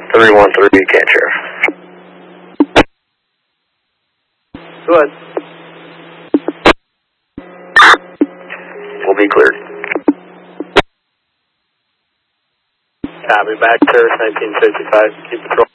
313, Camp Sheriff. Go ahead. We'll be cleared. Copy, back, Terrace 1955, keep patrol.